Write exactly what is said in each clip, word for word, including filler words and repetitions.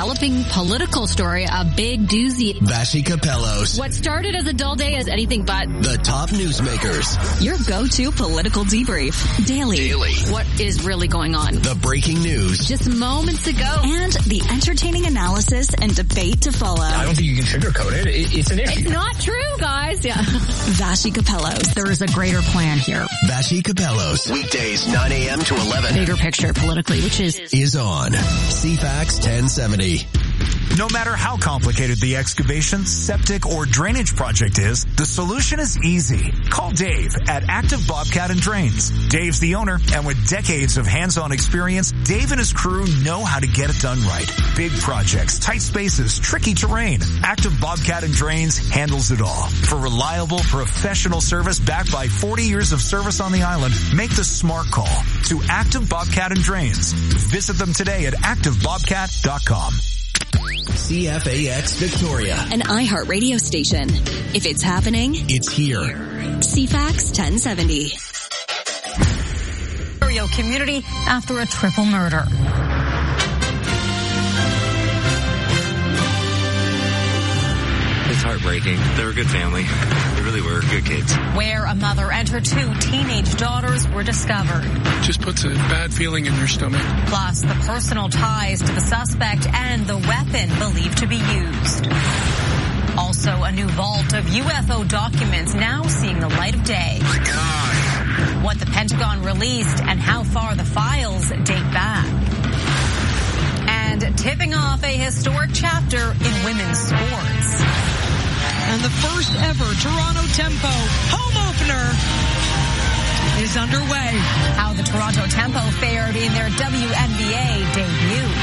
developing political story, a big doozy. Vassy Capellos. What started as a dull day is anything but. The top newsmakers. Your go-to political debrief. Daily. Daily. What is really going on? The breaking news. Just moments ago. And the entertaining analysis and debate to follow. I don't think you can sugarcoat it. it it's an issue. It's not true, guys. Yeah. Vassy Capellos. There is a greater plan here. Vassy Capellos. Weekdays nine a.m. to eleven. Bigger picture politically, which is... Is on C FAX ten seventy. No matter how complicated the excavation, septic, or drainage project is, the solution is easy. Call Dave at Active Bobcat and Drains. Dave's the owner, and with decades of hands-on experience, Dave and his crew know how to get it done right. Big projects, tight spaces, tricky terrain. Active Bobcat and Drains handles it all. For reliable, professional service backed by forty years of service on the island, make the smart call to Active Bobcat and Drains. Visit them today at active bobcat dot com. C F A X Victoria. An iHeart radio station. If it's happening, it's here. C FAX ten seventy. Ontario community after a triple murder. It's heartbreaking. They were a good family. They really were good kids. Where a mother and her two teenage daughters were discovered. Just puts a bad feeling in your stomach. Plus the personal ties to the suspect and the weapon believed to be used. Also a new vault of U F O documents now seeing the light of day. Oh my God. What the Pentagon released and how far the files date back. And tipping off a historic chapter in women's sports. And the first ever Toronto Tempo home opener is underway. How the Toronto Tempo fared in their W N B A debut.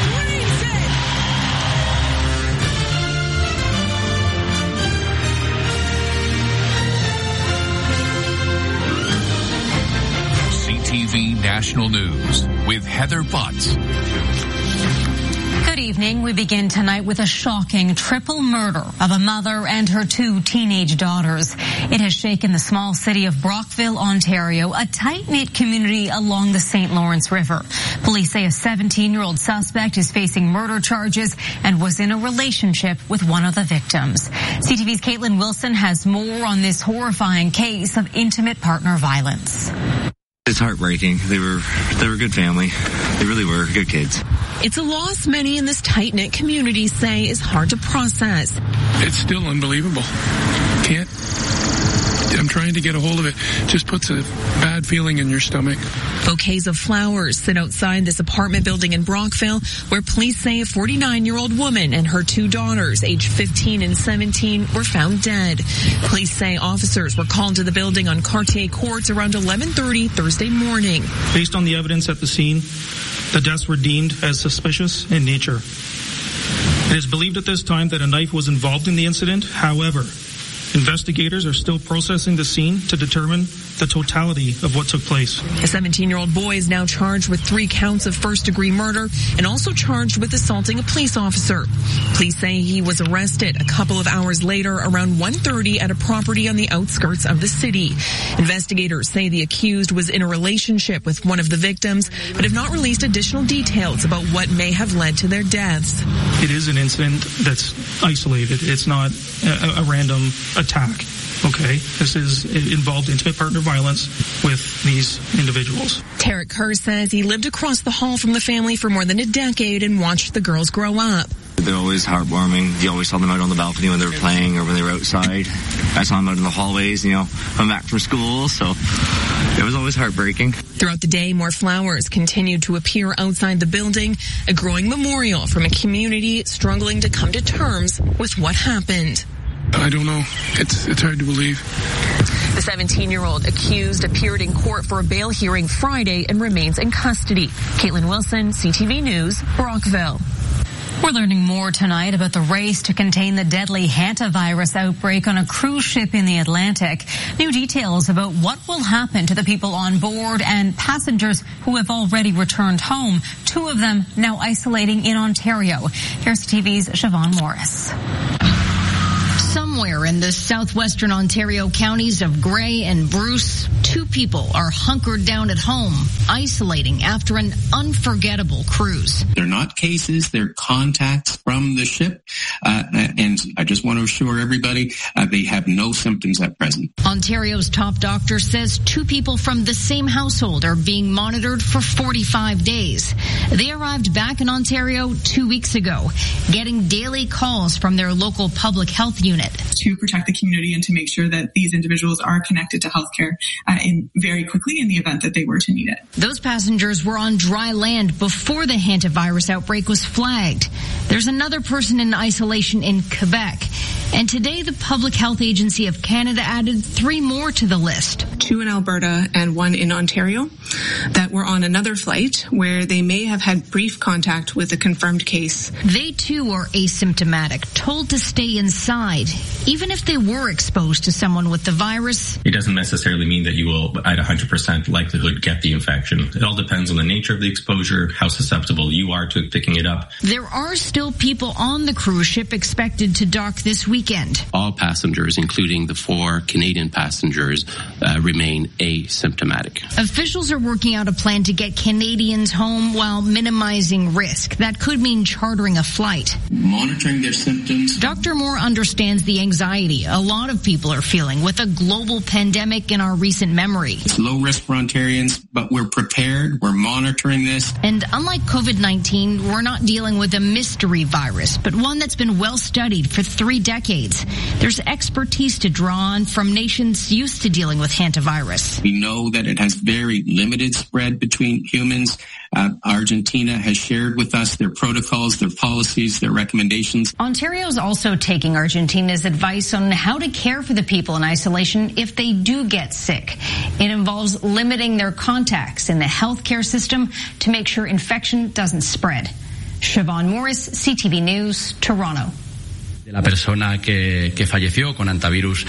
C T V National News with Heather Butts. Good evening. We begin tonight with a shocking triple murder of a mother and her two teenage daughters. It has shaken the small city of Brockville, Ontario, a tight-knit community along the Saint Lawrence River. Police say a seventeen-year-old suspect is facing murder charges and was in a relationship with one of the victims. C T V's Caitlin Wilson has more on this horrifying case of intimate partner violence. It's heartbreaking. They were they were a good family. They really were good kids. It's a loss many in this tight-knit community say is hard to process. It's still unbelievable. Can't. I'm trying to get a hold of it. Just puts a bad feeling in your stomach. Bouquets of flowers sit outside this apartment building in Brockville, where police say a forty-nine-year-old woman and her two daughters, aged fifteen and seventeen, were found dead. Police say officers were called to the building on Cartier Courts around eleven thirty Thursday morning. Based on the evidence at the scene, the deaths were deemed as suspicious in nature. It is believed at this time that a knife was involved in the incident. However, investigators are still processing the scene to determine the totality of what took place. A seventeen-year-old boy is now charged with three counts of first-degree murder and also charged with assaulting a police officer. Police say he was arrested a couple of hours later around one thirty at a property on the outskirts of the city. Investigators say the accused was in a relationship with one of the victims, but have not released additional details about what may have led to their deaths. It is an incident that's isolated. It's not a, a random attack. Okay, this is involved intimate partner violence with these individuals. Tarek Kerr says he lived across the hall from the family for more than a decade and watched the girls grow up. They're always heartwarming. You always saw them out on the balcony when they were playing or when they were outside. I saw them out in the hallways, you know, coming back from school, so it was always heartbreaking. Throughout the day, more flowers continued to appear outside the building, a growing memorial from a community struggling to come to terms with what happened. I don't know. It's it's hard to believe. The seventeen-year-old accused appeared in court for a bail hearing Friday and remains in custody. Caitlin Wilson, C T V News, Brockville. We're learning more tonight about the race to contain the deadly hantavirus outbreak on a cruise ship in the Atlantic. New details about what will happen to the people on board and passengers who have already returned home. Two of them now isolating in Ontario. Here's T V's Siobhan Morris. Someone Somewhere in the southwestern Ontario counties of Grey and Bruce, two people are hunkered down at home, isolating after an unforgettable cruise. They're not cases, they're contacts from the ship, uh, and I just want to assure everybody uh, they have no symptoms at present. Ontario's top doctor says two people from the same household are being monitored for forty-five days. They arrived back in Ontario two weeks ago, getting daily calls from their local public health unit. To protect the community and to make sure that these individuals are connected to healthcare uh, in very quickly in the event that they were to need it. Those passengers were on dry land before the hantavirus outbreak was flagged. There's another person in isolation in Quebec. And today, the Public Health Agency of Canada added three more to the list. Two in Alberta and one in Ontario that were on another flight where they may have had brief contact with a confirmed case. They too are asymptomatic, told to stay inside, even if they were exposed to someone with the virus. It doesn't necessarily mean that you will, at one hundred percent likelihood, get the infection. It all depends on the nature of the exposure, how susceptible you are to picking it up. There are still people on the cruise ship expected to dock this weekend. All passengers, including the four Canadian passengers, uh, remain asymptomatic. Officials are working out a plan to get Canadians home while minimizing risk. That could mean chartering a flight. Monitoring their symptoms. Doctor Moore understands the anxiety a lot of people are feeling with a global pandemic in our recent memory. It's low risk for Ontarians, but we're prepared. We're monitoring this. And unlike COVID nineteen, we're not dealing with a mystery virus, but one that's been well studied for three decades. There's expertise to draw on from nations used to dealing with hantavirus. We know that it has very limited spread between humans. Uh, Argentina has shared with us their protocols, their policies, their recommendations. Ontario is also taking Argentina's advice on how to care for the people in isolation if they do get sick. It involves limiting their contacts in the healthcare system to make sure infection doesn't spread. Siobhan Morris, C T V News, Toronto. La persona que, que falleció con hantavirus.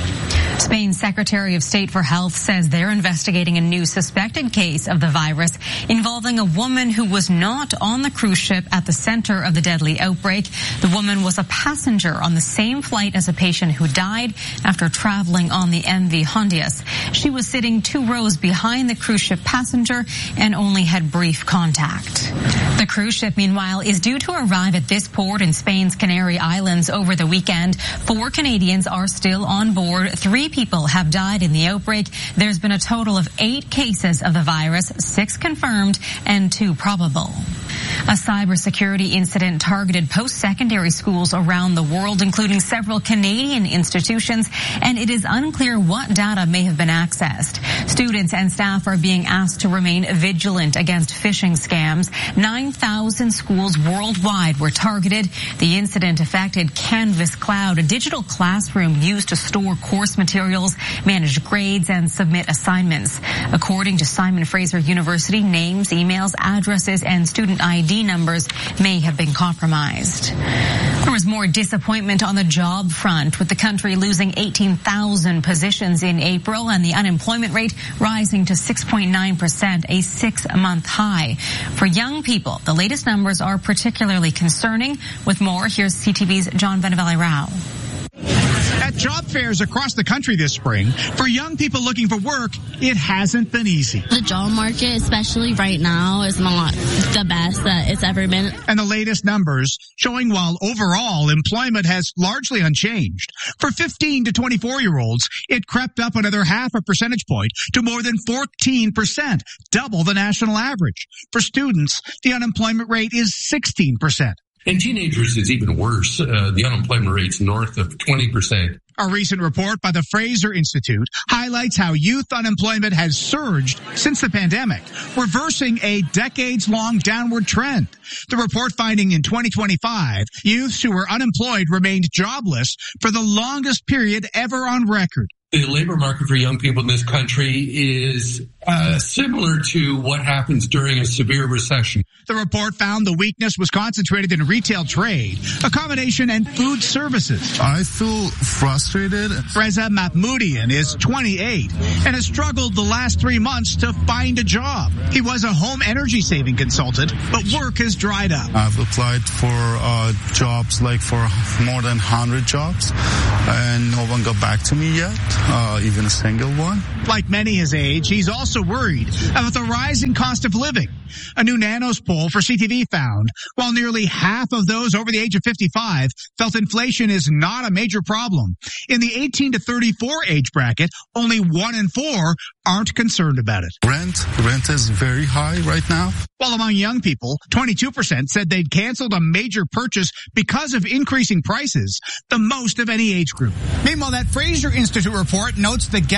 Spain's Secretary of State for Health says they're investigating a new suspected case of the virus involving a woman who was not on the cruise ship at the center of the deadly outbreak. The woman was a passenger on the same flight as a patient who died after traveling on the M V Hondias. She was sitting two rows behind the cruise ship passenger and only had brief contact. The cruise ship, meanwhile, is due to arrive at this port in Spain's Canary Islands over the weekend. Four Canadians are still on board. Three people have died in the outbreak. There's been a total of eight cases of the virus, six confirmed and two probable. A cybersecurity incident targeted post-secondary schools around the world, including several Canadian institutions, and it is unclear what data may have been accessed. Students and staff are being asked to remain vigilant against phishing scams. nine thousand schools worldwide were targeted. The incident affected Canvas Cloud, a digital classroom used to store course materials, manage grades, and submit assignments. According to Simon Fraser University, names, emails, addresses, and student I D numbers may have been compromised. There was more disappointment on the job front, with the country losing eighteen thousand positions in April and the unemployment rate rising to six point nine percent, a six-month high. For young people, the latest numbers are particularly concerning. With more, here's C T V's John Benavalli-Rao. At job fairs across the country this spring, for young people looking for work, it hasn't been easy. The job market, especially right now, is not the best that it's ever been. And the latest numbers showing while overall employment has largely unchanged, for fifteen to twenty-four-year-olds, it crept up another half a percentage point to more than fourteen percent, double the national average. For students, the unemployment rate is sixteen percent. In teenagers, it's even worse. Uh, the unemployment rate's north of twenty percent. A recent report by the Fraser Institute highlights how youth unemployment has surged since the pandemic, reversing a decades-long downward trend. The report finding in twenty twenty-five, youths who were unemployed remained jobless for the longest period ever on record. The labor market for young people in this country is uh, similar to what happens during a severe recession. The report found the weakness was concentrated in retail trade, accommodation, and food services. I feel frustrated frustrated. Reza Mahmoodian is twenty-eight and has struggled the last three months to find a job. He was a home energy saving consultant, but work has dried up. I've applied for uh, jobs like for more than one hundred jobs, and no one got back to me yet, uh, even a single one. Like many his age, he's also worried about the rising cost of living. A new Nanos poll for C T V found while nearly half of those over the age of fifty-five felt inflation is not a major problem, in the eighteen to thirty-four age bracket, only one in four aren't concerned about it. Rent, rent is very high right now. While among young people, twenty-two percent said they'd canceled a major purchase because of increasing prices, the most of any age group. Meanwhile, that Fraser Institute report notes the gap